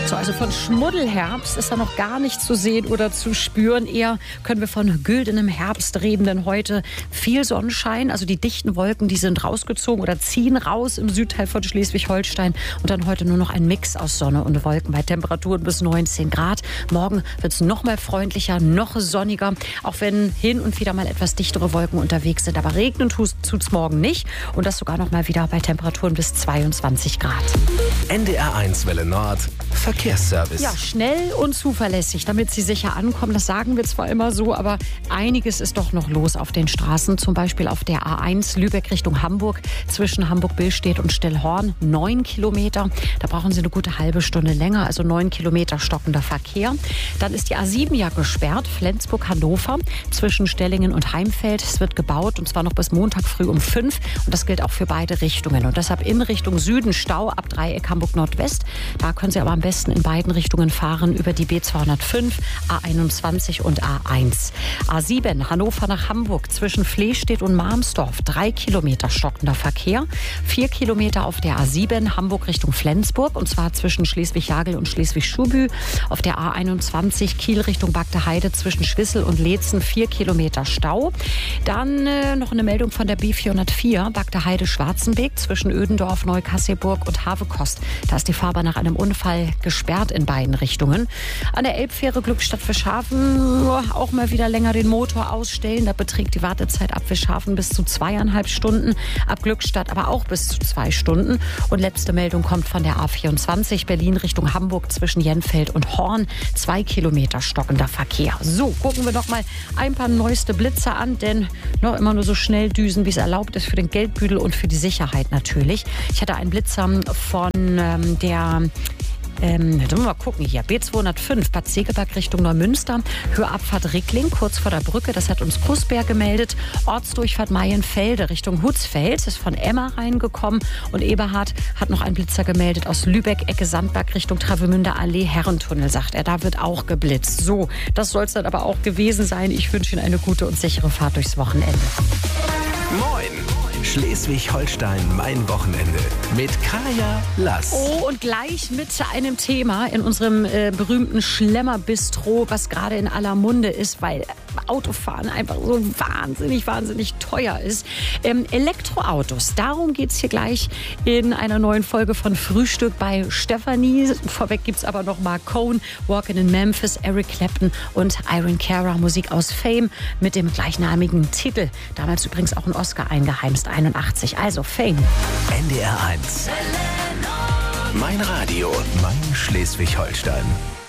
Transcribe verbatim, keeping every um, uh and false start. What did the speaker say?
So, also von Schmuddelherbst ist da noch gar nicht zu sehen oder zu spüren. Eher können wir von güldenem Herbst reden, denn heute viel Sonnenschein. Also die dichten Wolken, die sind rausgezogen oder ziehen raus im Südteil von Schleswig-Holstein. Und dann heute nur noch ein Mix aus Sonne und Wolken bei Temperaturen bis neunzehn Grad. Morgen wird es noch mal freundlicher, noch sonniger. Auch wenn hin und wieder mal etwas dichtere Wolken unterwegs sind. Aber regnen tut es morgen nicht. Und das sogar noch mal wieder bei Temperaturen bis zweiundzwanzig Grad. N D R eins Welle Nord. Verkehrsservice. Ja, schnell und zuverlässig, damit Sie sicher ankommen. Das sagen wir zwar immer so, aber einiges ist doch noch los auf den Straßen. Zum Beispiel auf der A eins Lübeck Richtung Hamburg zwischen Hamburg-Billstedt und Stillhorn. Neun Kilometer. Da brauchen Sie eine gute halbe Stunde länger, also neun Kilometer stockender Verkehr. Dann ist die A sieben ja gesperrt, Flensburg-Hannover zwischen Stellingen und Heimfeld. Es wird gebaut und zwar noch bis Montag früh um fünf. Und das gilt auch für beide Richtungen. Und deshalb in Richtung Süden Stau ab Dreieck Hamburg Nordwest. Da können Sie aber am besten in beiden Richtungen fahren über die B zweihundertfünf, A einundzwanzig und A eins. A sieben Hannover nach Hamburg zwischen Flehstedt und Marmsdorf. Drei Kilometer stockender Verkehr. Vier Kilometer auf der A sieben Hamburg Richtung Flensburg und zwar zwischen Schleswig-Jagel und Schleswig-Schubü. Auf der A einundzwanzig Kiel Richtung Bagdeheide zwischen Schwissel und Leetzen. Vier Kilometer Stau. Dann äh, noch eine Meldung von der B vierhundertvier Bagdeheide-Schwarzenbeek zwischen Ödendorf, Neukasselburg und Havekost. Da ist die Fahrbahn nach einem Unfall gesperrt in beiden Richtungen. An der Elbfähre Glückstadt Fischhafen auch mal wieder länger den Motor ausstellen. Da beträgt die Wartezeit ab Fischhafen bis zu zweieinhalb Stunden, ab Glückstadt aber auch bis zu zwei Stunden. Und letzte Meldung kommt von der A vierundzwanzig Berlin Richtung Hamburg zwischen Jenfeld und Horn. Zwei Kilometer stockender Verkehr. So, gucken wir doch mal ein paar neueste Blitze an, denn noch immer nur so schnell düsen, wie es erlaubt ist für den Geldbüdel und für die Sicherheit natürlich. Ich hatte einen Blitzer von ähm, der Ähm, jetzt mal gucken hier. B zweihundertfünf, Bad Segeberg Richtung Neumünster. Hörabfahrt Rickling, kurz vor der Brücke. Das hat uns Kusberg gemeldet. Ortsdurchfahrt Maienfelde Richtung Hutzfeld. Ist von Emma reingekommen. Und Eberhard hat noch einen Blitzer gemeldet aus Lübeck, Ecke Sandberg Richtung Travemünder Allee, Herrentunnel, sagt er. Da wird auch geblitzt. So, das soll es dann aber auch gewesen sein. Ich wünsche Ihnen eine gute und sichere Fahrt durchs Wochenende. Moin! Schleswig-Holstein, mein Wochenende mit Kaya Lass. Oh, und gleich mit einem Thema in unserem äh, berühmten Schlemmer-Bistro, was gerade in aller Munde ist, weil Autofahren einfach so wahnsinnig, wahnsinnig teuer ist. Ähm, Elektroautos, darum geht es hier gleich in einer neuen Folge von Frühstück bei Stefanie. Vorweg gibt es aber noch Mark Cohn, Walkin' in Memphis, Eric Clapton und Irene Cara, Musik aus Fame mit dem gleichnamigen Titel. Damals übrigens auch ein Oscar eingeheimst, einundachtzig. Also Fame. N D R eins. Mein Radio, mein Schleswig-Holstein.